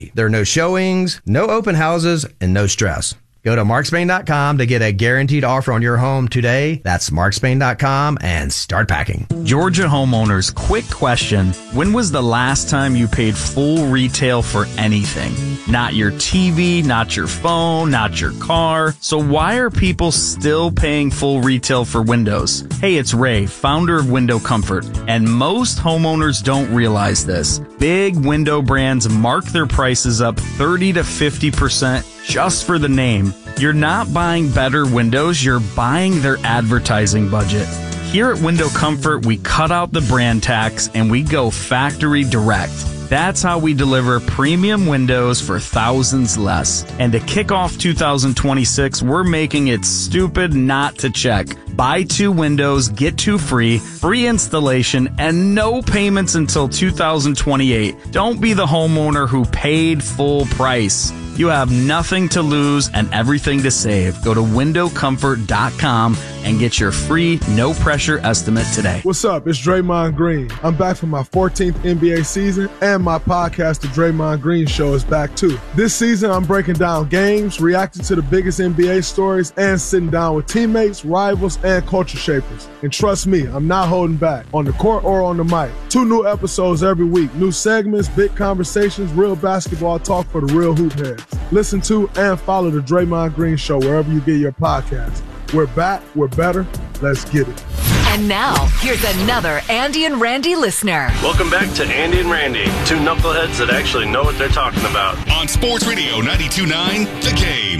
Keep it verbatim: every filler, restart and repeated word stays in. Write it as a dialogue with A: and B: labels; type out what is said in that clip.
A: There are no showings, no open houses, and no stress. Go to mark spain dot com to get a guaranteed offer on your home today. That's mark spain dot com and start packing.
B: Georgia homeowners, quick question. When was the last time you paid full retail for anything? Not your T V, not your phone, not your car. So why are people still paying full retail for windows? Hey, it's Ray, founder of Window Comfort, and most homeowners don't realize this. Big window brands mark their prices up thirty to fifty percent just for the name. You're not buying better windows, you're buying their advertising budget. Here at Window Comfort, we cut out the brand tax and we go factory direct. That's how we deliver premium windows for thousands less. And to kick off two thousand twenty-six, we're making it stupid not to check. Buy two windows, get two free, free installation, and no payments until two thousand twenty-eight. Don't be the homeowner who paid full price. You have nothing to lose and everything to save. Go to window comfort dot com and get your free, no-pressure estimate today.
C: What's up? It's Draymond Green. I'm back for my fourteenth N B A season, and my podcast, The Draymond Green Show, is back too. This season, I'm breaking down games, reacting to the biggest N B A stories, and sitting down with teammates, rivals, and culture shapers. And trust me, I'm not holding back, on the court or on the mic. Two new episodes every week, new segments, big conversations, real basketball talk for the real hoop heads. Listen to and follow The Draymond Green Show wherever you get your podcasts. We're back, we're better, let's get it.
D: And now, here's another Andy and Randy listener.
E: Welcome back to Andy and Randy, two knuckleheads that actually know what they're talking about.
F: On Sports Radio ninety-two point nine, The Cave.